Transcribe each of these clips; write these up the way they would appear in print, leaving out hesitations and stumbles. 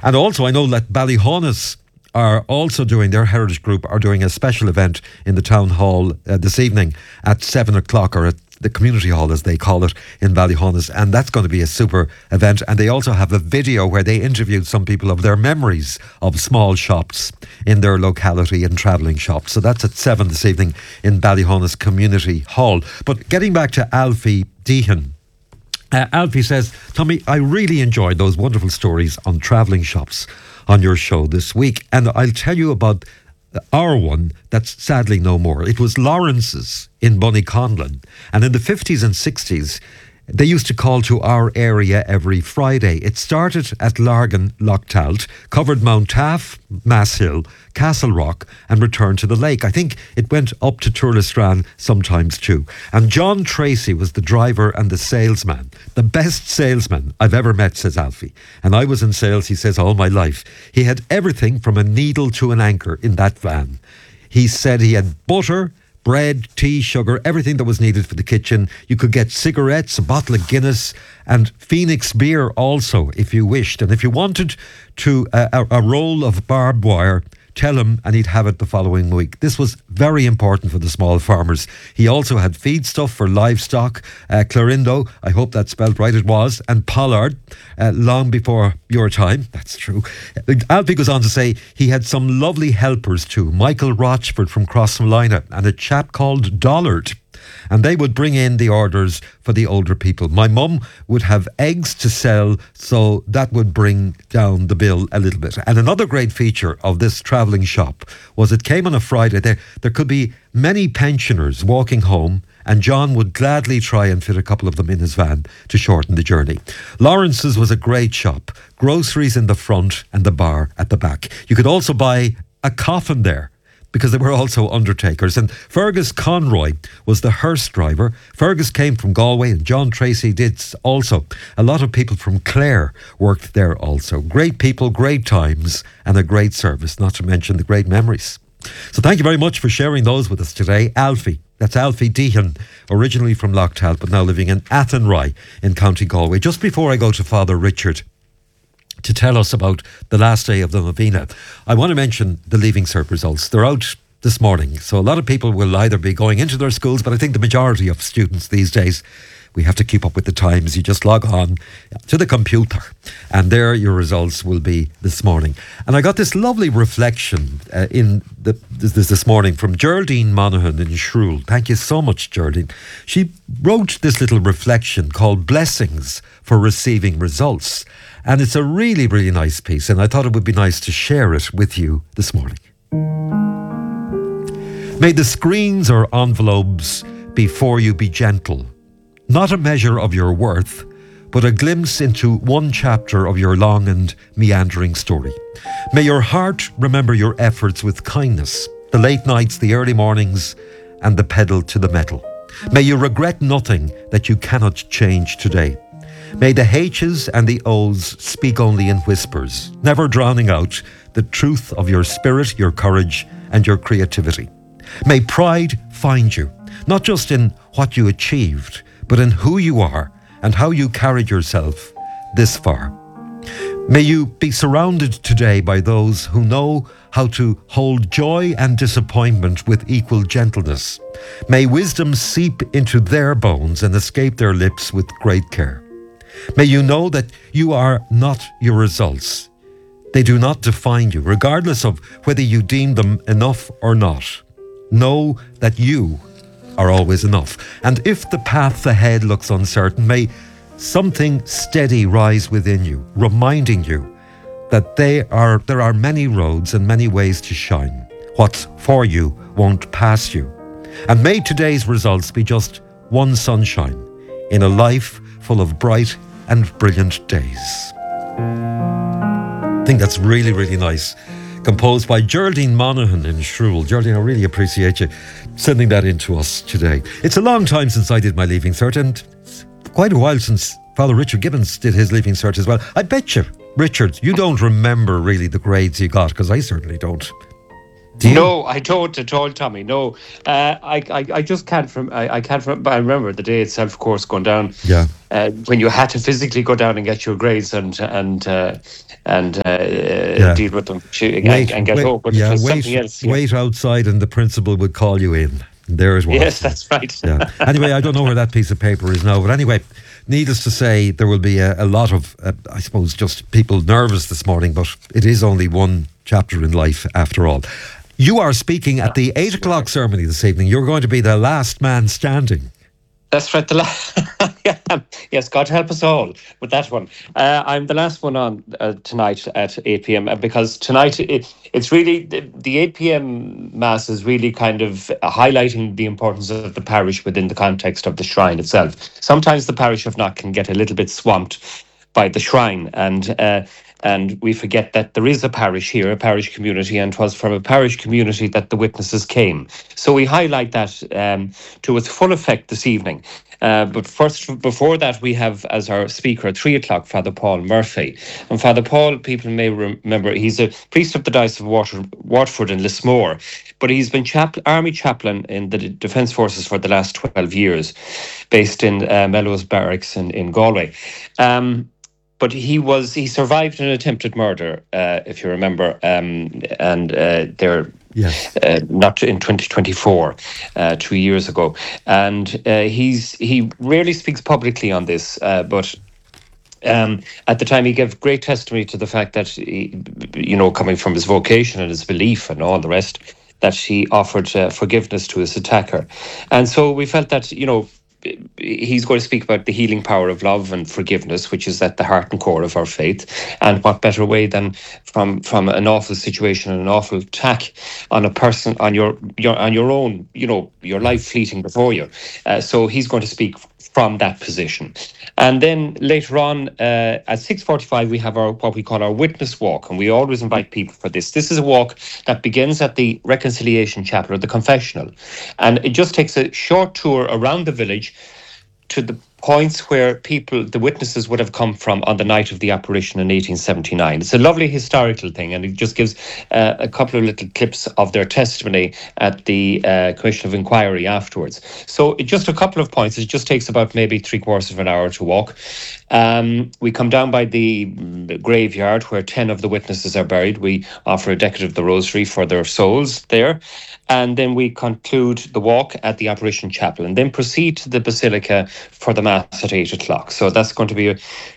And also, I know that Ballyhaunis are also doing, their heritage group are doing a special event in the town hall this evening at 7 o'clock, or at the community hall as they call it in Ballyhaunis, and that's going to be a super event. And they also have a video where they interviewed some people of their memories of small shops in their locality and travelling shops. So that's at 7 this evening in Ballyhaunis Community Hall. But getting back to Alfie Deehan, Alfie says, Tommy, I really enjoyed those wonderful stories on travelling shops on your show this week. And I'll tell you about our one that's sadly no more. It was Lawrence's in Bunnyconlon. And in the 50s and 60s, they used to call to our area every Friday. It started at Largan, Lochtalt, covered Mount Taff, Masshill, Castle Rock, and returned to the lake. I think it went up to Turlestran sometimes too. And John Tracy was the driver and the salesman. The best salesman I've ever met, says Alfie. And I was in sales, he says, all my life. He had everything from a needle to an anchor in that van. He said he had butter, bread, tea, sugar, everything that was needed for the kitchen. You could get cigarettes, a bottle of Guinness, and Phoenix beer also, if you wished. And if you wanted to a roll of barbed wire, tell him and he'd have it the following week. This was very important for the small farmers. He also had feedstuff for livestock, Clarindo, I hope that's spelled right, it was, and Pollard, long before your time. That's true. Alfie goes on to say he had some lovely helpers too. Michael Rochford from Crossmolina and a chap called Dollard. And they would bring in the orders for the older people. My mum would have eggs to sell, so that would bring down the bill a little bit. And another great feature of this travelling shop was it came on a Friday. There could be many pensioners walking home, and John would gladly try and fit a couple of them in his van to shorten the journey. Lawrence's was a great shop. Groceries in the front and the bar at the back. You could also buy a coffin there, because they were also undertakers. And Fergus Conroy was the hearse driver. Fergus came from Galway, and John Tracy did also. A lot of people from Clare worked there also. Great people, great times, and a great service, not to mention the great memories. So thank you very much for sharing those with us today. Alfie, that's Alfie Deehan, originally from Lochtalt, but now living in Athenry in County Galway. Just before I go to Father Richard to tell us about the last day of the novena, I want to mention the Leaving Cert results. They're out this morning, so a lot of people will either be going into their schools, but I think the majority of students these days, we have to keep up with the times. You just log on to the computer and there your results will be this morning. And I got this lovely reflection this morning from Geraldine Monaghan in Shrule. Thank you so much, Geraldine. She wrote this little reflection called Blessings for Receiving Results. And it's a really, really nice piece, and I thought it would be nice to share it with you this morning. May the screens or envelopes before you be gentle, not a measure of your worth, but a glimpse into one chapter of your long and meandering story. May your heart remember your efforts with kindness, the late nights, the early mornings, and the pedal to the metal. May you regret nothing that you cannot change today. May the H's and the O's speak only in whispers, never drowning out the truth of your spirit, your courage, and your creativity. May pride find you, not just in what you achieved, but in who you are and how you carried yourself this far. May you be surrounded today by those who know how to hold joy and disappointment with equal gentleness. May wisdom seep into their bones and escape their lips with great care. May you know that you are not your results. They do not define you, regardless of whether you deem them enough or not. Know that you are always enough. And if the path ahead looks uncertain, may something steady rise within you, reminding you that there are many roads and many ways to shine. What's for you won't pass you. And may today's results be just one sunshine in a life full of bright and brilliant days. I think that's really, really nice. Composed by Geraldine Monaghan in Shrule. Geraldine, I really appreciate you sending that in to us today. It's a long time since I did my Leaving Cert, and it's quite a while since Father Richard Gibbons did his Leaving Cert as well. I bet you, Richard, you don't remember really the grades you got, because I certainly don't. Do you? No, I don't at all, Tommy. No, I just can't. I can't. But I remember the day itself, of course, going down. Yeah. When you had to physically go down and get your grades and Yeah. deal with them Wait, and get wait, home. But it yeah, was wait, something else. Yeah. wait outside, and the principal would call you in. There it was. Yes, that's right. Yeah. Anyway, I don't know where that piece of paper is now, but anyway, needless to say, there will be a lot of, I suppose, just people nervous this morning, but it is only one chapter in life after all. You are speaking at the 8 o'clock ceremony this evening. You're going to be the last man standing. That's right. Yes, God help us all with that one. I'm the last one on tonight at 8 p.m. Because tonight it's really the 8 p.m. Mass is really kind of highlighting the importance of the parish within the context of the shrine itself. Sometimes the parish of Knock can get a little bit swamped by the shrine, and we forget that there is a parish here, a parish community, and it was from a parish community that the witnesses came. So we highlight that to its full effect this evening. But first, before that, we have as our speaker at 3 o'clock, Father Paul Murphy. And Father Paul, people may remember, he's a priest of the Diocese of Waterford and Lismore, but he's been Army chaplain in the Defence Forces for the last 12 years, based in Melrose Barracks in Galway. But he survived an attempted murder, if you remember, Yes. Not in 2024, 2 years ago, and he rarely speaks publicly on this, but. At the time, he gave great testimony to the fact that, coming from his vocation and his belief and all the rest, that he offered forgiveness to his attacker. And so we felt that, he's going to speak about the healing power of love and forgiveness, which is at the heart and core of our faith. And what better way than from an awful situation, an awful attack on a person, on your own, your life fleeting before you. So he's going to speak from that position. And then later on at 6:45, we have what we call our witness walk. And we always invite people for this. This is a walk that begins at the Reconciliation Chapel or the confessional. And it just takes a short tour around the village to the points where the witnesses would have come from on the night of the apparition in 1879. It's a lovely historical thing, and it just gives a couple of little clips of their testimony at the Commission of Inquiry afterwards. So just a couple of points. It just takes about maybe 3/4 of an hour to walk. We come down by the graveyard where 10 of the witnesses are buried. We offer a decade of the rosary for their souls there. And then we conclude the walk at the Apparition Chapel and then proceed to the Basilica for the Mass at 8 o'clock. So that's going to be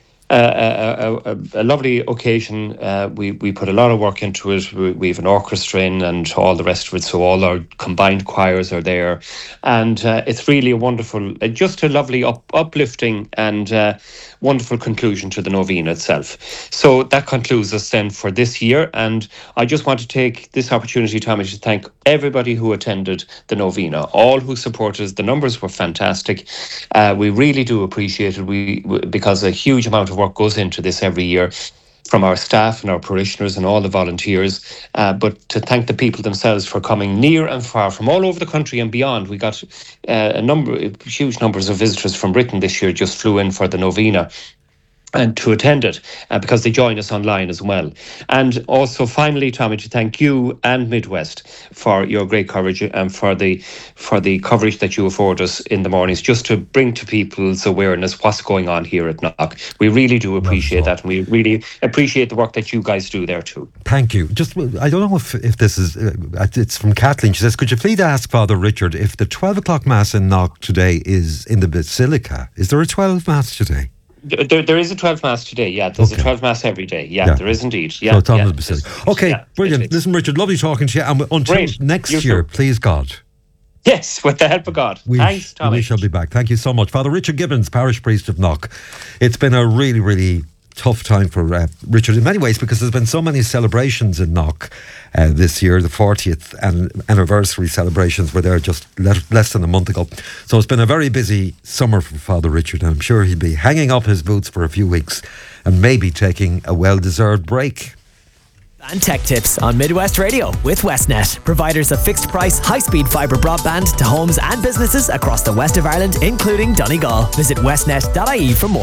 a lovely occasion. We put a lot of work into it. We have an orchestra in and all the rest of it. So all our combined choirs are there. And it's really a wonderful, just a lovely uplifting and wonderful conclusion to the novena itself. So that concludes us then for this year. And I just want to take this opportunity, Tommy, to thank everybody who attended the novena, all who supported us. The numbers were fantastic. We really do appreciate it because a huge amount of work goes into this every year from our staff and our parishioners and all the volunteers, but to thank the people themselves for coming near and far from all over the country and beyond. We got huge numbers of visitors from Britain this year just flew in for the novena and to attend it because they join us online as well. And also finally, Tommy, to thank you and Midwest for your great coverage and for the coverage that you afford us in the mornings, just to bring to people's awareness what's going on here at Knock. We really do appreciate that, and we really appreciate the work that you guys do there too. Thank you. Just, I don't know if this is, it's from Kathleen. She says, could you please ask Father Richard if the 12 o'clock Mass in Knock today is in the Basilica? Is there a 12 Mass today? There is a 12 Mass today, yeah. There's a 12 Mass every day. Yeah, there is indeed. Yeah, so it's on the Basilica. Okay, brilliant. Listen, Richard, lovely talking to you. And until next year, please God. Yes, with the help of God. Thanks, Tommy. We shall be back. Thank you so much. Father Richard Gibbons, parish priest of Knock. It's been a really, really tough time for Richard in many ways because there's been so many celebrations in Knock this year. The 40th anniversary celebrations were there just less than a month ago. So it's been a very busy summer for Father Richard, and I'm sure he'll be hanging up his boots for a few weeks and maybe taking a well-deserved break. And tech tips on Midwest Radio with Westnet, providers of fixed price, high-speed fibre broadband to homes and businesses across the west of Ireland, including Donegal. Visit westnet.ie for more.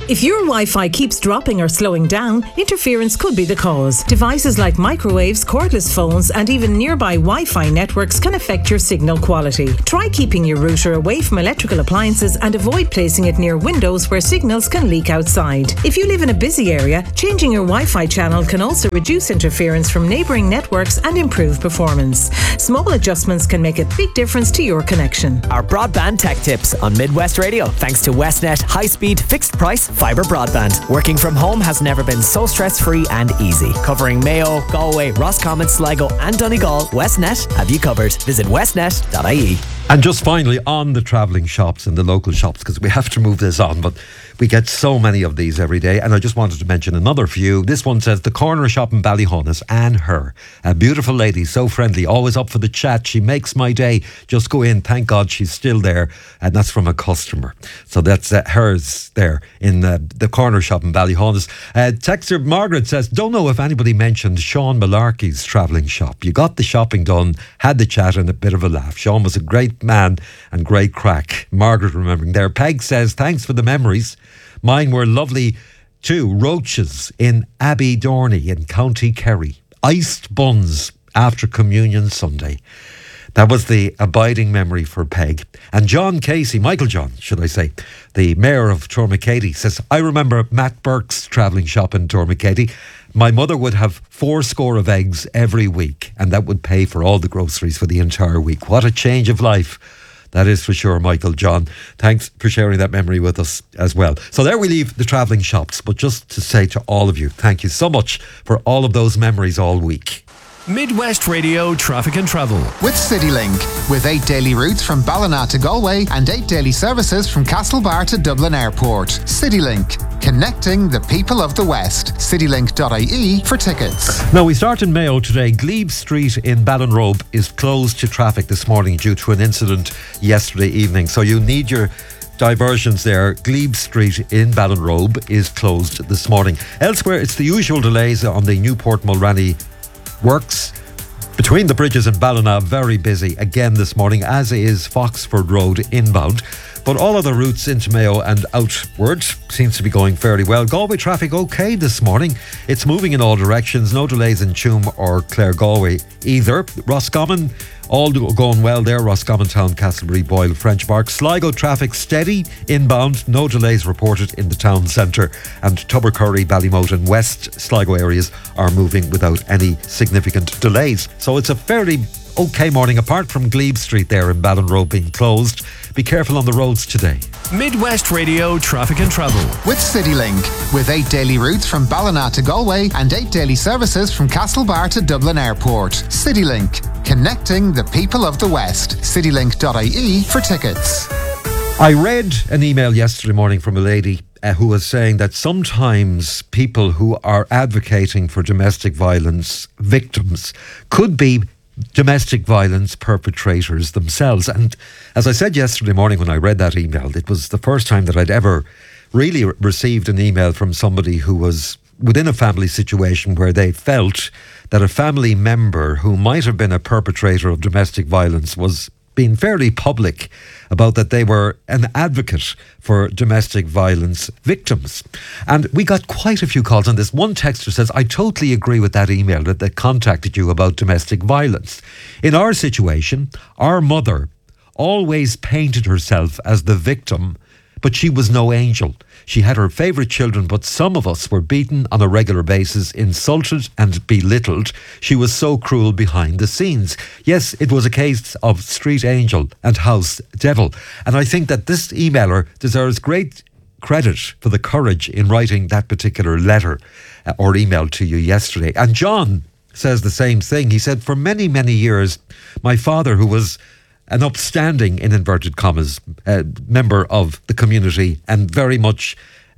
If your Wi-Fi keeps dropping or slowing down, interference could be the cause. Devices like microwaves, cordless phones, and even nearby Wi-Fi networks can affect your signal quality. Try keeping your router away from electrical appliances and avoid placing it near windows where signals can leak outside. If you live in a busy area, changing your Wi-Fi channel can also reduce interference from neighbouring networks and improve performance. Small adjustments can make a big difference to your connection. Our broadband tech tips on Midwest Radio, thanks to Westnet high-speed, fixed-price fibre broadband. Working from home has never been so stress-free and easy. Covering Mayo, Galway, Roscommon, Sligo and Donegal, Westnet have you covered. Visit westnet.ie. And just finally, on the travelling shops and the local shops, because we have to move this on, but we get so many of these every day, and I just wanted to mention another few. This one says, the corner shop in Ballyhonus, Anne Her, a beautiful lady, so friendly, always up for the chat. She makes my day. Just go in, thank God she's still there. And that's from a customer. So that's hers there in the corner shop in Ballyhonus. Texter Margaret says, don't know if anybody mentioned Sean Malarkey's travelling shop. You got the shopping done, had the chat and a bit of a laugh. Sean was a great man and great crack. Margaret remembering there. Peg says, thanks for the memories. Mine were lovely too. Roaches in Abbey Dorney in County Kerry. Iced buns after Communion Sunday. That was the abiding memory for Peg. And John Casey, Michael John, should I say, the mayor of Tormakeady, says, I remember Matt Burke's travelling shop in Tormakeady. My mother would have 4 score of eggs every week, and that would pay for all the groceries for the entire week. What a change of life. That is for sure, Michael John. Thanks for sharing that memory with us as well. So there we leave the travelling shops. But just to say to all of you, thank you so much for all of those memories all week. Midwest Radio Traffic and Travel. With CityLink. With 8 daily routes from Ballina to Galway and 8 daily services from Castlebar to Dublin Airport. CityLink. Connecting the people of the West. Citylink.ie for tickets. Now we start in Mayo today. Glebe Street in Ballinrobe is closed to traffic this morning due to an incident yesterday evening. So you need your diversions there. Glebe Street in Ballinrobe is closed this morning. Elsewhere, it's the usual delays on the Newport Mulranny works between the bridges in Ballina. Very busy again this morning, as is Foxford Road inbound. But all other routes into Mayo and outward seems to be going fairly well. Galway traffic okay this morning. It's moving in all directions. No delays in Tuam or Clare Galway either. Roscommon, all going well there. Roscommon Town, Castleberry, Boyle, French Park. Sligo traffic steady inbound. No delays reported in the town centre. And Tubbercurry, Ballymote and West Sligo areas are moving without any significant delays. So it's a fairly okay morning, apart from Glebe Street there in Ballinrobe being closed. Be careful on the roads today. Midwest Radio Traffic and Travel. With CityLink. With 8 daily routes from Ballina to Galway and 8 daily services from Castlebar to Dublin Airport. CityLink. Connecting the people of the West. Citylink.ie for tickets. I read an email yesterday morning from a lady who was saying that sometimes people who are advocating for domestic violence victims could be domestic violence perpetrators themselves. And as I said yesterday morning when I read that email, it was the first time that I'd ever really received an email from somebody who was within a family situation where they felt that a family member who might have been a perpetrator of domestic violence was being fairly public about that they were an advocate for domestic violence victims. And we got quite a few calls on this. One texter says, I totally agree with that email that they contacted you about domestic violence. In our situation, our mother always painted herself as the victim, but she was no angel. She had her favourite children, but some of us were beaten on a regular basis, insulted and belittled. She was so cruel behind the scenes. Yes, it was a case of street angel and house devil. And I think that this emailer deserves great credit for the courage in writing that particular letter or email to you yesterday. And John says the same thing. He said, for many, many years, my father, who was an upstanding, in inverted commas, member of the community and very much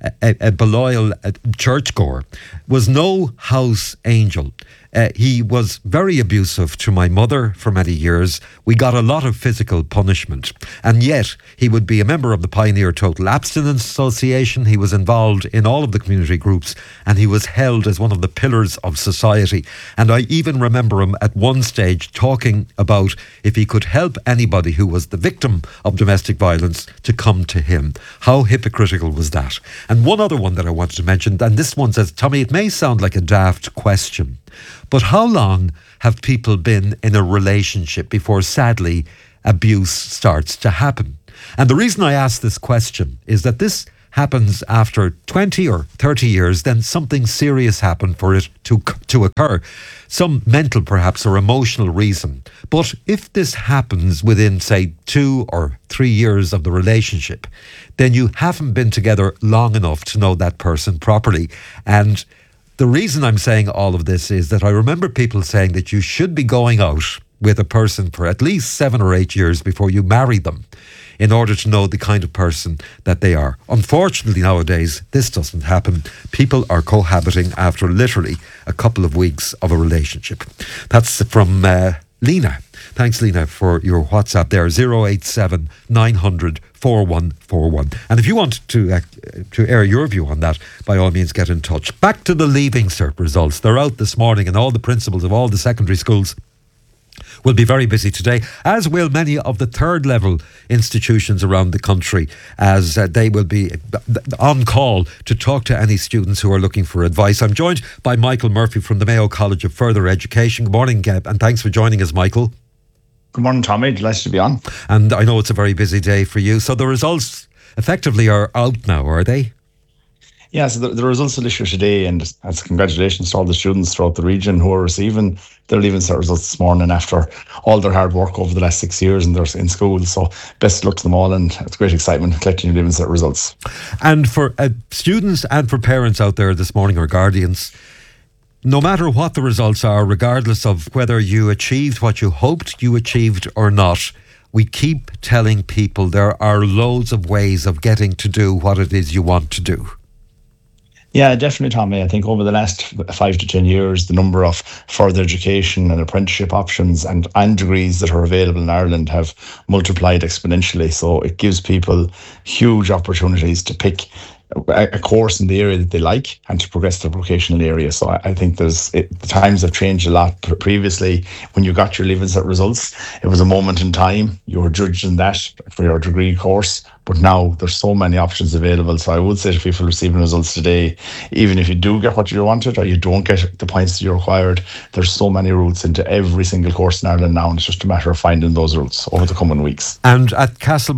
a loyal churchgoer, was no house angel. He was very abusive to my mother for many years. We got a lot of physical punishment. And yet, he would be a member of the Pioneer Total Abstinence Association. He was involved in all of the community groups, and he was held as one of the pillars of society. And I even remember him at one stage talking about if he could help anybody who was the victim of domestic violence to come to him. How hypocritical was that? And one other one that I wanted to mention, and this one says, Tommy, it may sound like a daft question, but how long have people been in a relationship before, sadly, abuse starts to happen? And the reason I ask this question is that this happens after 20 or 30 years, then something serious happened for it to occur. Some mental, perhaps, or emotional reason. But if this happens within, say, 2 or 3 years of the relationship, then you haven't been together long enough to know that person properly. And the reason I'm saying all of this is that I remember people saying that you should be going out with a person for at least 7 or 8 years before you marry them, in order to know the kind of person that they are. Unfortunately, nowadays, this doesn't happen. People are cohabiting after literally a couple of weeks of a relationship. That's from Lena. Thanks, Lena, for your WhatsApp there, 087 900 4141. And if you want to air your view on that, by all means, get in touch. Back to the Leaving Cert results. They're out this morning, and all the principals of all the secondary schools will be very busy today, as will many of the third level institutions around the country, as they will be on call to talk to any students who are looking for advice. I'm joined by Michael Murphy from the Mayo College of Further Education. Good morning, and thanks for joining us, Michael. Good morning, Tommy. Delighted to be on. And I know it's a very busy day for you. So the results effectively are out now, are they? Yeah, so the results will issue today, and that's congratulations to all the students throughout the region who are receiving their Leaving Cert results this morning after all their hard work over the last 6 years and they're in school. So best of luck to them all, and it's great excitement collecting your Leaving Cert results. And for students and for parents out there this morning, or guardians, no matter what the results are, regardless of whether you achieved what you hoped you achieved or not, we keep telling people there are loads of ways of getting to do what it is you want to do. Yeah, definitely, Tommy. I think over the last 5 to 10 years, the number of further education and apprenticeship options and degrees that are available in Ireland have multiplied exponentially. So it gives people huge opportunities to pick a course in the area that they like and to progress their vocational area. So I think the times have changed a lot. Previously, when you got your Leaving Cert results, it was a moment in time. You were judged in that for your degree course. But now there's so many options available. So I would say to people receiving results today, even if you do get what you wanted or you don't get the points that you required, there's so many routes into every single course in Ireland now, and it's just a matter of finding those routes over the coming weeks. And at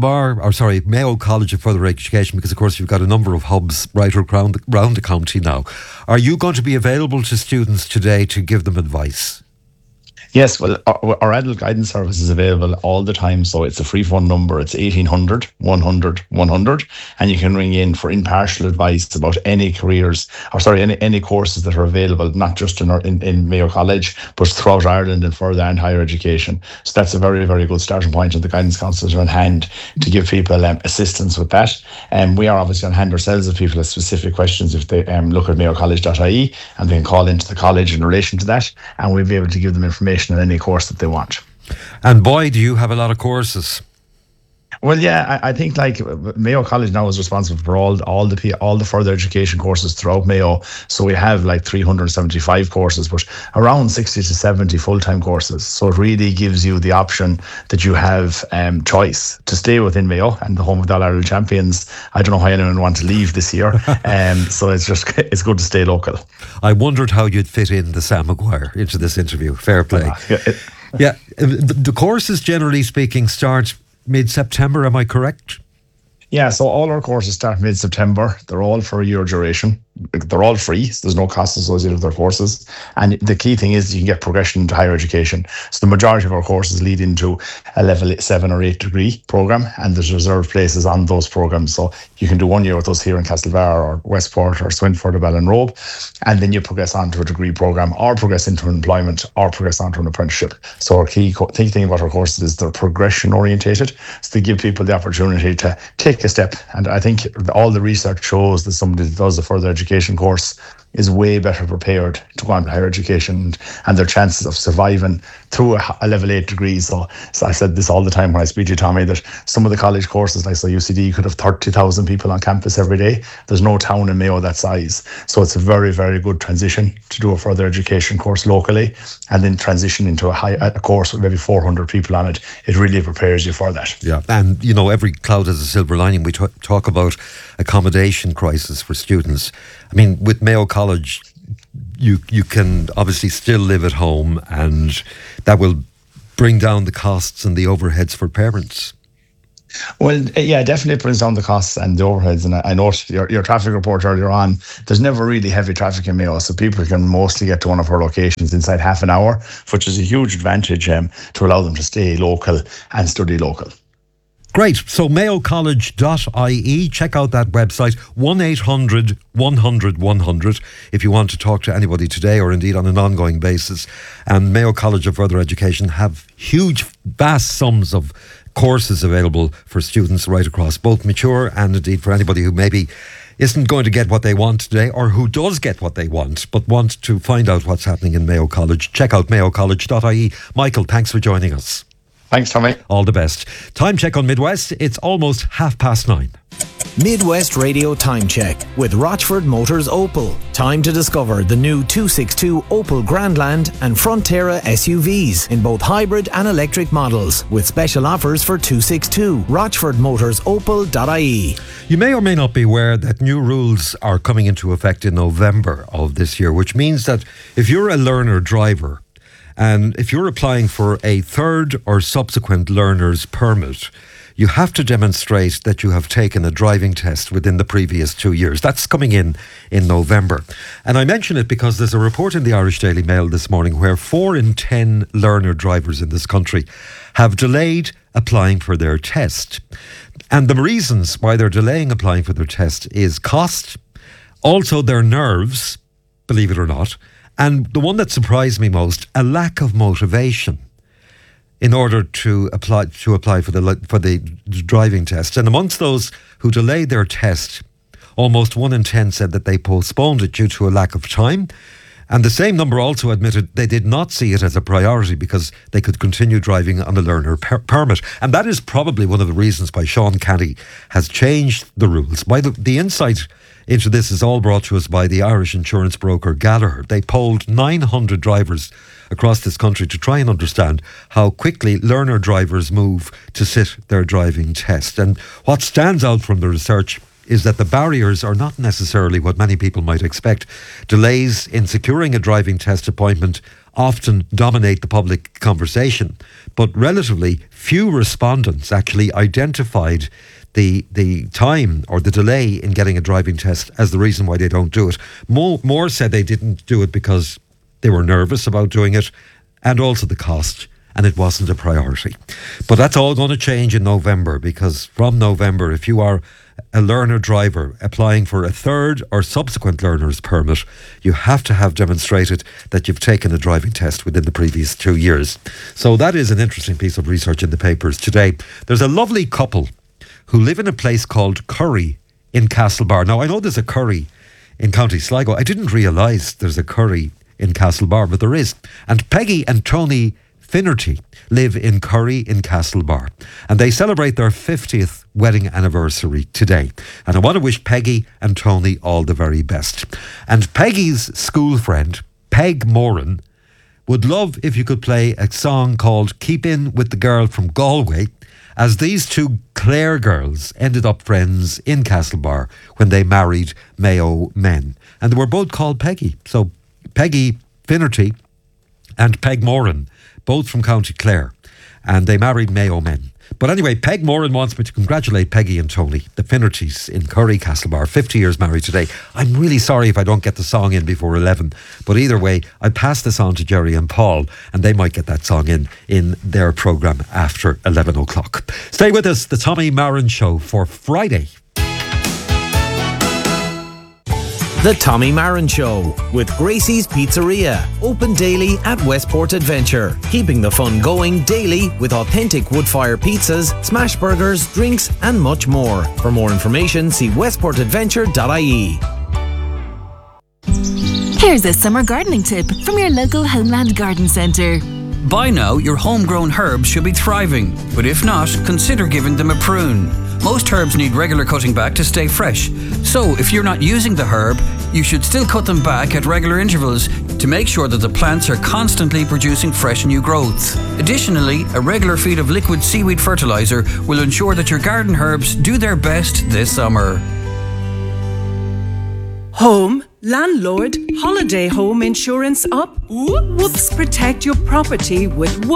Mayo College of Further Education, because of course you've got a number of hubs right around the county now, are you going to be available to students today to give them advice? Yes, well, our adult guidance service is available all the time. So it's a free phone number. It's 1800 100 100. And you can ring in for impartial advice about any careers, any courses that are available, not just in Mayo College, but throughout Ireland in further and higher education. So that's a very, very good starting point. And the guidance counsellors are on hand to give people assistance with that. And we are obviously on hand ourselves if people have specific questions. If they look at mayocollege.ie, and they can call into the college in relation to that, and we'll be able to give them information on any course that they want. And boy, do you have a lot of courses. Well, yeah, I think like Mayo College now is responsible for all the further education courses throughout Mayo. So we have like 375 courses, but around 60 to 70 full-time courses. So it really gives you the option that you have choice to stay within Mayo and the home of the All-Ireland champions. I don't know why anyone wants to leave this year. So it's good to stay local. I wondered how you'd fit in the Sam Maguire into this interview. Fair play. Yeah, the courses, generally speaking, start mid-September, am I correct? Yeah, so all our courses start mid-September. They're all for a year duration. They're all free, so there's no cost associated with their courses. And the key thing is you can get progression into higher education. So the majority of our courses lead into a level 7 or 8 degree programme, and there's reserved places on those programmes. So you can do 1 year with us here in Castlebar or Westport or Swinford or Ballinrobe, and then you progress on to a degree programme or progress into employment or progress on to an apprenticeship. So our key thing about our courses is they're progression orientated. So they give people the opportunity to take a step. And I think all the research shows that somebody that does a further education course is way better prepared to go on to higher education, and their chances of surviving through a level 8 degree. So I said this all the time when I speak to you, Tommy, that some of the college courses, like UCD, could have 30,000 people on campus every day. There's no town in Mayo that size. So it's a very, very good transition to do a further education course locally and then transition into a course with maybe 400 people on it. It really prepares you for that. Yeah, and every cloud has a silver lining. We talk about accommodation crisis for students. I mean, with Mayo College, you can obviously still live at home, and that will bring down the costs and the overheads for parents. Well, yeah, definitely brings down the costs and the overheads. And I noticed your traffic report earlier on, there's never really heavy traffic in Mayo, so people can mostly get to one of our locations inside half an hour, which is a huge advantage to allow them to stay local and study local. Great. So mayocollege.ie, check out that website, 1-800-100-100 if you want to talk to anybody today or indeed on an ongoing basis. And Mayo College of Further Education have huge, vast sums of courses available for students right across, both mature and indeed for anybody who maybe isn't going to get what they want today, or who does get what they want but want to find out what's happening in Mayo College. Check out mayocollege.ie. Michael, thanks for joining us. Thanks, Tommy. All the best. Time check on Midwest. It's almost 9:30. Midwest Radio Time Check with Rochford Motors Opel. Time to discover the new 262 Opel Grandland and Frontera SUVs in both hybrid and electric models, with special offers for 262. RochfordMotorsOpel.ie. You may or may not be aware that new rules are coming into effect in November of this year, which means that if you're a learner driver and if you're applying for a third or subsequent learner's permit, you have to demonstrate that you have taken a driving test within the previous 2 years. That's coming in November. And I mention it because there's a report in the Irish Daily Mail this morning where 4 in 10 learner drivers in this country have delayed applying for their test. And the reasons why they're delaying applying for their test is cost, also their nerves, believe it or not, and the one that surprised me most, a lack of motivation in order to apply for the driving test. And amongst those who delayed their test, almost 1 in 10 said that they postponed it due to a lack of time. And the same number also admitted they did not see it as a priority because they could continue driving on a learner permit. And that is probably one of the reasons why Sean Canny has changed the rules. The insight into this is all brought to us by the Irish insurance broker Gallagher. They polled 900 drivers across this country to try and understand how quickly learner drivers move to sit their driving test. And what stands out from the research is that the barriers are not necessarily what many people might expect. Delays in securing a driving test appointment often dominate the public conversation, but relatively few respondents actually identified the time or the delay in getting a driving test as the reason why they don't do it. More said they didn't do it because they were nervous about doing it, and also the cost, and it wasn't a priority. But that's all going to change in November, because from November, if you are a learner driver applying for a third or subsequent learner's permit, you have to have demonstrated that you've taken a driving test within the previous 2 years. So that is an interesting piece of research in the papers today. There's a lovely couple who live in a place called Curry in Castlebar. Now, I know there's a Curry in County Sligo. I didn't realise there's a Curry in Castlebar, but there is. And Peggy and Tony Finnerty live in Curry in Castlebar, and they celebrate their 50th wedding anniversary today. And I want to wish Peggy and Tony all the very best. And Peggy's school friend, Peg Moran, would love if you could play a song called Keep In With The Girl From Galway, as these two Clare girls ended up friends in Castlebar when they married Mayo men. And they were both called Peggy. So Peggy Finnerty and Peg Moran, both from County Clare, and they married Mayo men. But anyway, Peg Moran wants me to congratulate Peggy and Tony, the Finnertys in Curry, Castlebar, 50 years married today. I'm really sorry if I don't get the song in before 11, but either way, I pass this on to Jerry and Paul, and they might get that song in their programme after 11 o'clock. Stay with us, the Tommy Marin Show for Friday. The Tommy Marin Show with Gracie's Pizzeria. Open daily at Westport Adventure. Keeping the fun going daily with authentic wood-fire pizzas, smash burgers, drinks and much more. For more information, see westportadventure.ie. Here's a summer gardening tip from your local Homeland Garden Centre. By now, your homegrown herbs should be thriving, but if not, consider giving them a prune. Most herbs need regular cutting back to stay fresh, so if you're not using the herb, you should still cut them back at regular intervals to make sure that the plants are constantly producing fresh new growths. Additionally, a regular feed of liquid seaweed fertilizer will ensure that your garden herbs do their best this summer. Home, landlord, holiday home insurance up? Whoops, protect your property with